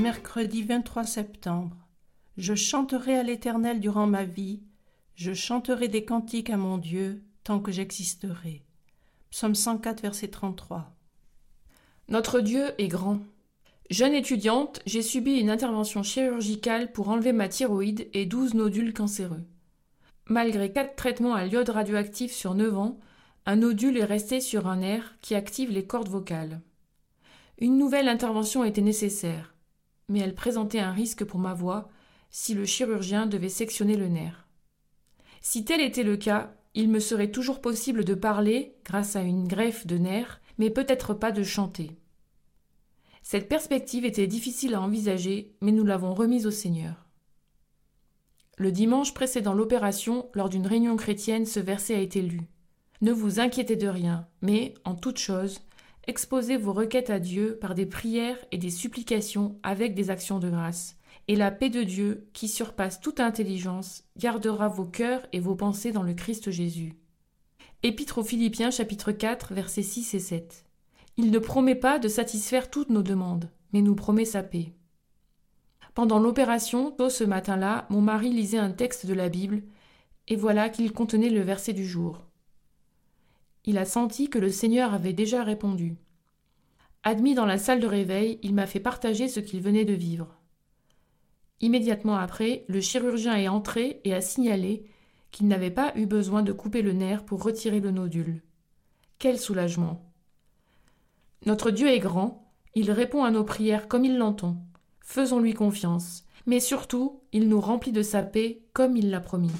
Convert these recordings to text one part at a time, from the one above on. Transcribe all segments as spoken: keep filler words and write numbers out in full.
Mercredi vingt-trois septembre. Je chanterai à l'Éternel durant ma vie, je chanterai des cantiques à mon Dieu tant que j'existerai. Psaume cent quatre, verset trente-trois. Notre Dieu est grand. Jeune étudiante, j'ai subi une intervention chirurgicale pour enlever ma thyroïde et douze nodules cancéreux. Malgré quatre traitements à l'iode radioactif sur neuf ans, un nodule est resté sur un nerf qui active les cordes vocales. Une nouvelle intervention était nécessaire, mais elle présentait un risque pour ma voix si le chirurgien devait sectionner le nerf. Si tel était le cas, il me serait toujours possible de parler grâce à une greffe de nerfs, mais peut-être pas de chanter. Cette perspective était difficile à envisager, mais nous l'avons remise au Seigneur. Le dimanche précédant l'opération, lors d'une réunion chrétienne, ce verset a été lu. « Ne vous inquiétez de rien, mais, en toute chose, exposez vos requêtes à Dieu par des prières et des supplications avec des actions de grâce. Et la paix de Dieu, qui surpasse toute intelligence, gardera vos cœurs et vos pensées dans le Christ Jésus. » Épître aux Philippiens, chapitre quatre, versets six et sept. Il ne promet pas de satisfaire toutes nos demandes, mais nous promet sa paix. Pendant l'opération, tôt ce matin-là, mon mari lisait un texte de la Bible, et voilà qu'il contenait le verset du jour. Il a senti que le Seigneur avait déjà répondu. Admis dans la salle de réveil, il m'a fait partager ce qu'il venait de vivre. Immédiatement après, le chirurgien est entré et a signalé qu'il n'avait pas eu besoin de couper le nerf pour retirer le nodule. Quel soulagement! Notre Dieu est grand, il répond à nos prières comme il l'entend. Faisons-lui confiance, mais surtout, il nous remplit de sa paix comme il l'a promis.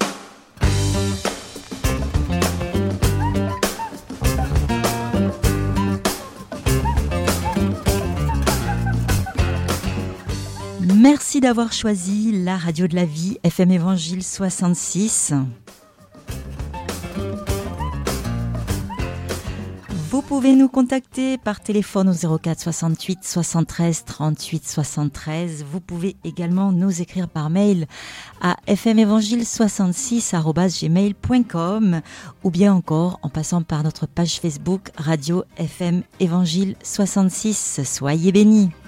Merci d'avoir choisi la radio de la vie, F M Évangile soixante-six. Vous pouvez nous contacter par téléphone au zéro quatre soixante-huit soixante-treize trente-huit soixante-treize. Vous pouvez également nous écrire par mail à f m évangile soixante-six arobase gmail point com ou bien encore en passant par notre page Facebook Radio F M Évangile soixante-six. Soyez bénis.